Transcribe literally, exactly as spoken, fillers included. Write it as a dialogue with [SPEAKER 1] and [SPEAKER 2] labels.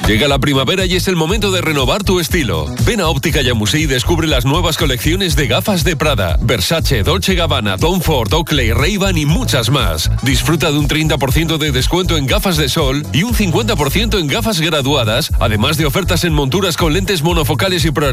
[SPEAKER 1] Llega la primavera y es el momento de renovar tu estilo. Ven a Óptica Yamusé y descubre las nuevas colecciones de gafas de Prada, Versace, Dolce Gabbana, Tom Ford, Oakley, Ray-Ban y muchas más. Disfruta de un treinta por ciento de descuento en gafas de sol y un cincuenta por ciento en gafas graduadas, además de ofertas en monturas con lentes monofocales y progresivas